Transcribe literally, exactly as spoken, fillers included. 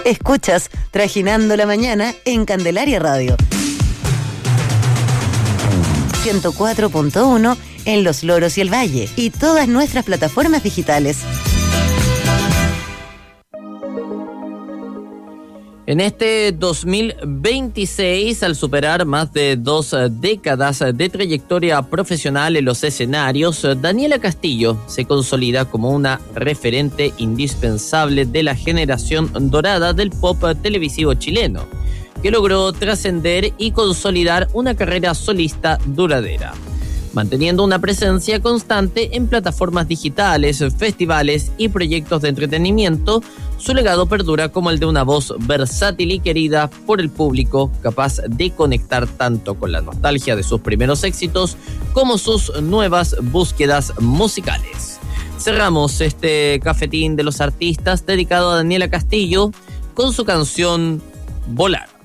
Escuchas Trajinando la Mañana en Candelaria Radio. ciento cuatro punto uno en Los Loros y el Valle y todas nuestras plataformas digitales. En este dos mil veintiséis, al superar más de dos décadas de trayectoria profesional en los escenarios, Daniela Castillo se consolida como una referente indispensable de la generación dorada del pop televisivo chileno, que logró trascender y consolidar una carrera solista duradera, manteniendo una presencia constante en plataformas digitales, festivales y proyectos de entretenimiento. Su legado perdura como el de una voz versátil y querida por el público, capaz de conectar tanto con la nostalgia de sus primeros éxitos como sus nuevas búsquedas musicales. Cerramos este cafetín de los artistas dedicado a Daniela Castillo con su canción Volar.